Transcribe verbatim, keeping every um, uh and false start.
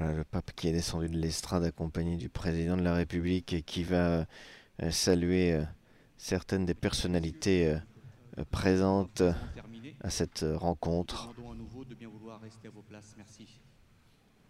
Voilà, le pape qui est descendu de l'estrade accompagné du président de la République et qui va euh, saluer euh, certaines des personnalités euh, euh, présentes euh, Quasiment terminé. à cette euh, rencontre. Demandons à nouveau de bien vouloir rester à vos places. Merci.